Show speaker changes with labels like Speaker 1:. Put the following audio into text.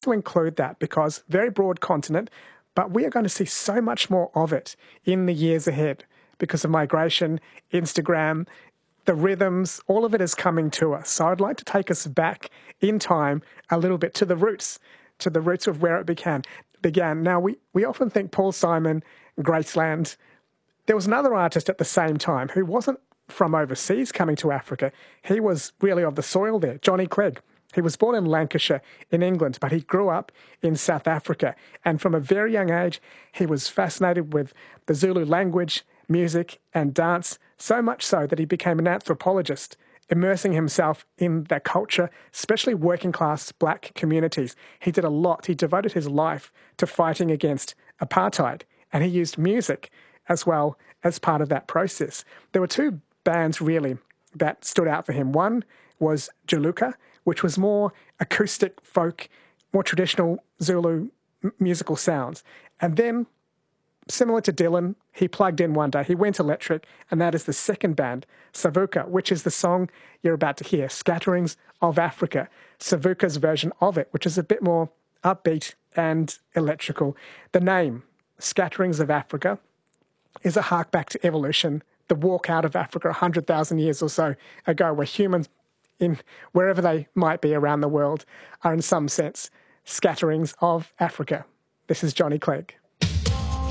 Speaker 1: to include that because very broad continent, but we are going to see so much more of it in the years ahead because of migration, Instagram, the rhythms, all of it is coming to us. So I'd like to take us back in time a little bit to the roots of where it began. Now, we often think Paul Simon, Graceland. There was another artist at the same time who wasn't from overseas coming to Africa. He was really of the soil there, Johnny Clegg. He was born in Lancashire in England, but he grew up in South Africa. And from a very young age, he was fascinated with the Zulu language, music and dance, so much so that he became an anthropologist, immersing himself in that culture, especially working class black communities. He did a lot. He devoted his life to fighting against apartheid, and he used music as well as part of that process. There were two bands really that stood out for him. One was Juluka, which was more acoustic folk, more traditional Zulu musical sounds. And then, similar to Dylan, he plugged in one day. He went electric, and that is the second band, Savuka, which is the song you're about to hear, Scatterings of Africa. Savuka's version of it, which is a bit more upbeat and electrical. The name, Scatterings of Africa, is a hark back to evolution, the walk out of Africa 100,000 years or so ago, where humans, in wherever they might be around the world, are in some sense scatterings of Africa. This is Johnny Clegg.